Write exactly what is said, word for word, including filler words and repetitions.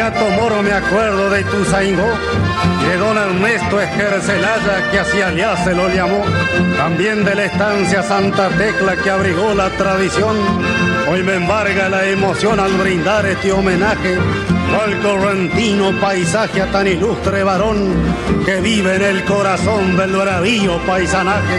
Gato Moro me acuerdo de Ituzaingó, de don Ernesto Esquercelaya que hacia allá se lo llamó, también de la estancia Santa Tecla que abrigó la tradición. Hoy me embarga la emoción al brindar este homenaje al correntino paisaje a tan ilustre varón que vive en el corazón del bravío paisanaje.